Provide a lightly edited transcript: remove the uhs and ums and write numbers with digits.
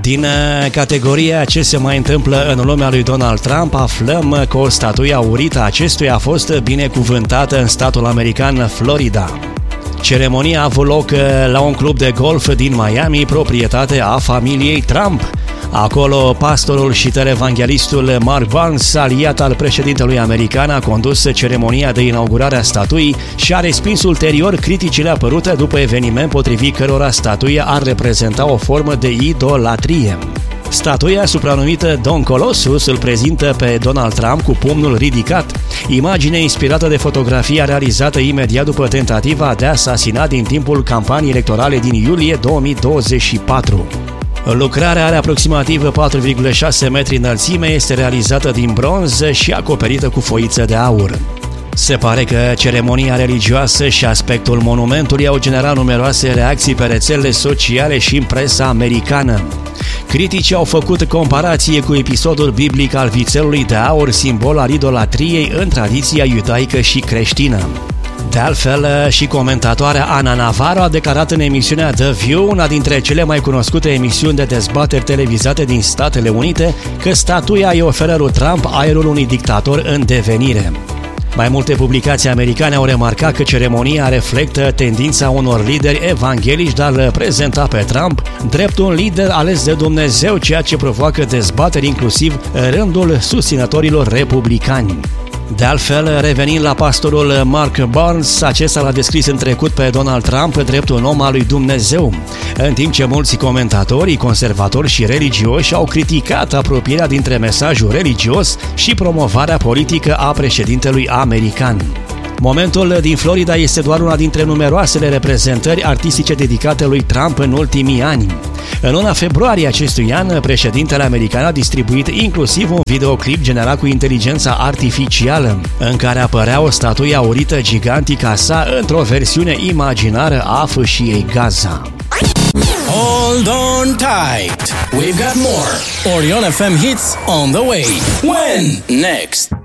Din categoria ce se mai întâmplă în lumea lui Donald Trump, aflăm că o statuie aurită acestuia a fost binecuvântată în statul american Florida. Ceremonia a avut loc la un club de golf din Miami, proprietate a familiei Trump. Acolo, pastorul și televanghelistul Mark Barnes, aliat al președintelui american, a condus ceremonia de inaugurare a statuii și a respins ulterior criticile apărute după eveniment potrivit cărora statuia ar reprezenta o formă de idolatrie. Statuia, supranumită Don Colossus, îl prezintă pe Donald Trump cu pumnul ridicat, imagine inspirată de fotografia realizată imediat după tentativa de asasinat din timpul campaniei electorale din iulie 2024. Lucrarea are aproximativ 4,6 metri înălțime, este realizată din bronz și acoperită cu foiță de aur. Se pare că ceremonia religioasă și aspectul monumentului au generat numeroase reacții pe rețelele sociale și în presa americană. Criticii au făcut comparație cu episodul biblic al vițelului de aur, simbol al idolatriei în tradiția iudaică și creștină. De altfel, și comentatoarea Ana Navarro a declarat în emisiunea The View, una dintre cele mai cunoscute emisiuni de dezbateri televizate din Statele Unite, că statuia îi oferă lui Trump aerul unui dictator în devenire. Mai multe publicații americane au remarcat că ceremonia reflectă tendința unor lideri evanghelici de a-l prezenta pe Trump drept un lider ales de Dumnezeu, ceea ce provoacă dezbateri inclusiv în rândul susținătorilor republicani. De altfel, revenind la pastorul Mark Barnes, acesta l-a descris în trecut pe Donald Trump drept un om al lui Dumnezeu, în timp ce mulți comentatori, conservatori și religioși au criticat apropierea dintre mesajul religios și promovarea politică a președintelui american. Momentul din Florida este doar una dintre numeroasele reprezentări artistice dedicate lui Trump în ultimii ani. În luna februarie acestui an, președintele american a distribuit inclusiv un videoclip generat cu inteligența artificială, în care apărea o statuie aurită gigantică a sa într-o versiune imaginară a fâșiei Gaza. Hold on tight. We've got more Orion FM hits on the way. When? Next.